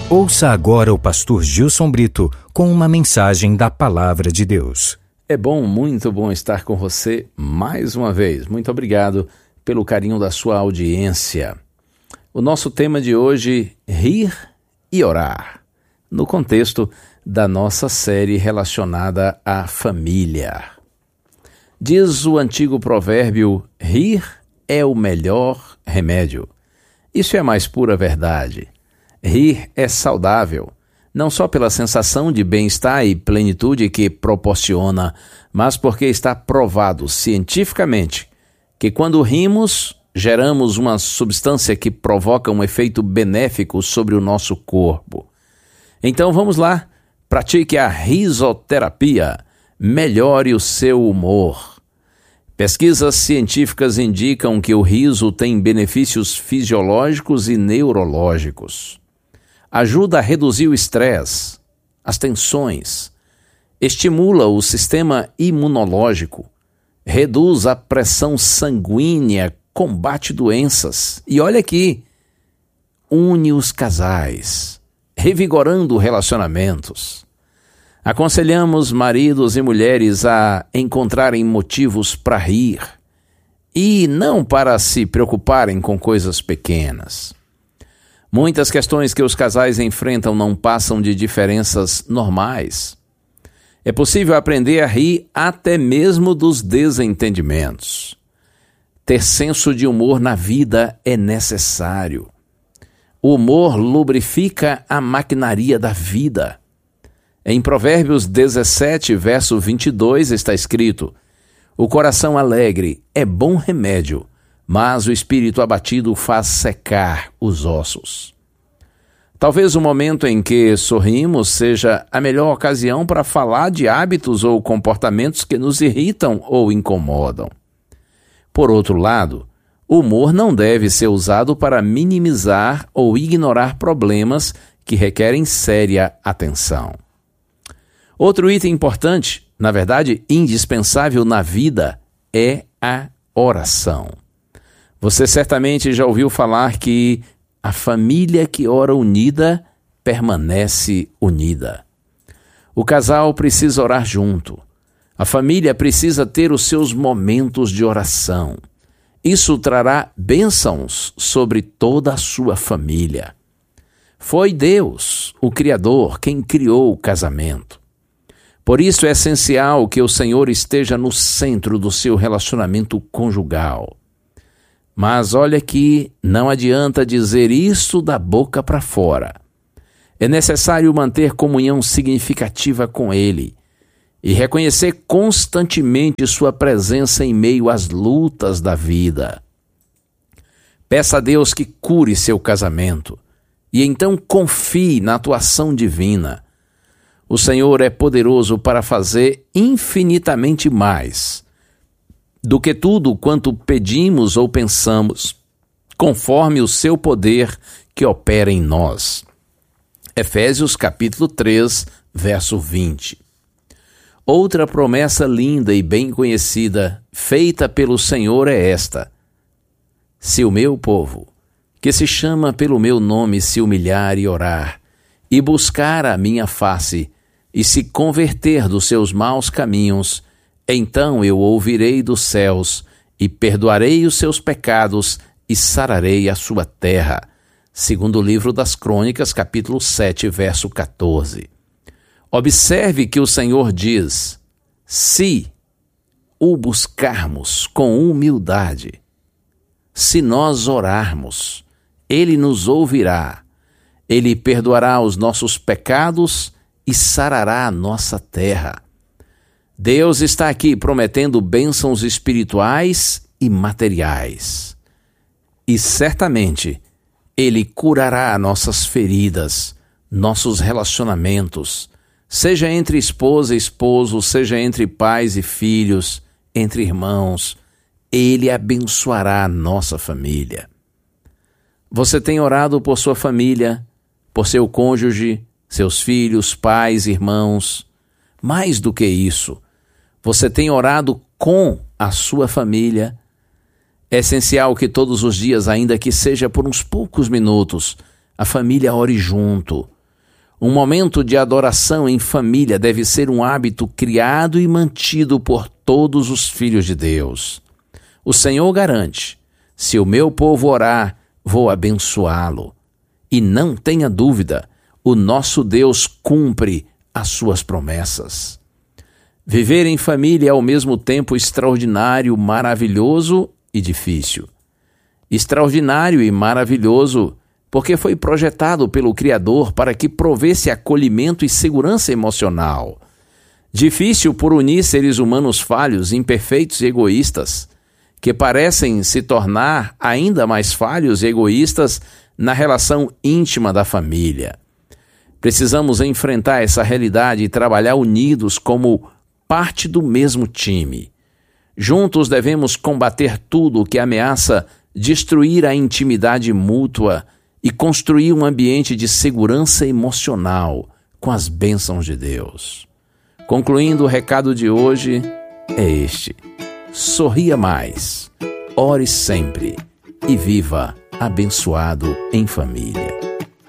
Ouça agora o pastor Gilson Brito com uma mensagem da Palavra de Deus. É bom, muito bom estar com você mais uma vez. Muito obrigado pelo carinho da sua audiência. O nosso tema de hoje, rir e orar, no contexto da nossa série relacionada à família. Diz o antigo provérbio, rir é o melhor remédio. Isso é a mais pura verdade. Rir é saudável, não só pela sensação de bem-estar e plenitude que proporciona, mas porque está provado cientificamente que quando rimos, geramos uma substância que provoca um efeito benéfico sobre o nosso corpo. Então vamos lá, pratique a risoterapia, melhore o seu humor. Pesquisas científicas indicam que o riso tem benefícios fisiológicos e neurológicos. Ajuda a reduzir o estresse, as tensões, estimula o sistema imunológico, reduz a pressão sanguínea, combate doenças e, olha aqui, une os casais, revigorando relacionamentos. Aconselhamos maridos e mulheres a encontrarem motivos para rir e não para se preocuparem com coisas pequenas. Muitas questões que os casais enfrentam não passam de diferenças normais. É possível aprender a rir até mesmo dos desentendimentos. Ter senso de humor na vida é necessário. O humor lubrifica a maquinaria da vida. Em Provérbios 17, verso 22, está escrito: o coração alegre é bom remédio, mas o espírito abatido faz secar os ossos. Talvez o momento em que sorrimos seja a melhor ocasião para falar de hábitos ou comportamentos que nos irritam ou incomodam. Por outro lado, o humor não deve ser usado para minimizar ou ignorar problemas que requerem séria atenção. Outro item importante, na verdade indispensável na vida, é a oração. Você certamente já ouviu falar que a família que ora unida permanece unida. O casal precisa orar junto. A família precisa ter os seus momentos de oração. Isso trará bênçãos sobre toda a sua família. Foi Deus, o Criador, quem criou o casamento. Por isso é essencial que o Senhor esteja no centro do seu relacionamento conjugal. Mas olha que não adianta dizer isso da boca para fora. É necessário manter comunhão significativa com Ele e reconhecer constantemente sua presença em meio às lutas da vida. Peça a Deus que cure seu casamento e então confie na atuação divina. O Senhor é poderoso para fazer infinitamente mais do que tudo quanto pedimos ou pensamos, conforme o seu poder que opera em nós. Efésios capítulo 3, verso 20. Outra promessa linda e bem conhecida, feita pelo Senhor, é esta: se o meu povo, que se chama pelo meu nome, se humilhar e orar, e buscar a minha face, e se converter dos seus maus caminhos, então eu ouvirei dos céus e perdoarei os seus pecados e sararei a sua terra. Segundo o livro das Crônicas, capítulo 7, verso 14. Observe que o Senhor diz: se o buscarmos com humildade, se nós orarmos, Ele nos ouvirá, Ele perdoará os nossos pecados e sarará a nossa terra. Deus está aqui prometendo bênçãos espirituais e materiais. E certamente Ele curará nossas feridas, nossos relacionamentos, seja entre esposa e esposo, seja entre pais e filhos, entre irmãos. Ele abençoará a nossa família. Você tem orado por sua família, por seu cônjuge, seus filhos, pais, irmãos? Mais do que isso, você tem orado com a sua família? É essencial que todos os dias, ainda que seja por uns poucos minutos, a família ore junto, Um momento de adoração em família deve ser um hábito criado e mantido por todos os filhos de Deus. O Senhor garante: se o meu povo orar, vou abençoá-lo. E não tenha dúvida, o nosso Deus cumpre as suas promessas. Viver em família é ao mesmo tempo extraordinário, maravilhoso e difícil. Extraordinário e maravilhoso porque foi projetado pelo Criador para que provesse acolhimento e segurança emocional. Difícil por unir seres humanos falhos, imperfeitos e egoístas, que parecem se tornar ainda mais falhos e egoístas na relação íntima da família. Precisamos enfrentar essa realidade e trabalhar unidos como parte do mesmo time. Juntos devemos combater tudo o que ameaça destruir a intimidade mútua e construir um ambiente de segurança emocional com as bênçãos de Deus. Concluindo, o recado de hoje é este: sorria mais, ore sempre e viva abençoado em família.